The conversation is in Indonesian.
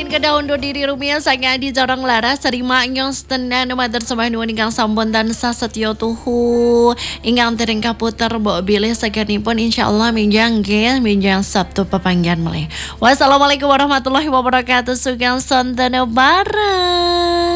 Lain ke daun do diri rumia sanga di jarang lara serima nyos tenan mater sembah nuwun ingkang sampun tansah setya tuhu ingkang dereng kaputer mbok bilih saganipun insyaallah minjang nggih minjang Sabtu pepanggihan melih. Wassalamualaikum warahmatullahi wabarakatuh. Sugeng sonten bareng.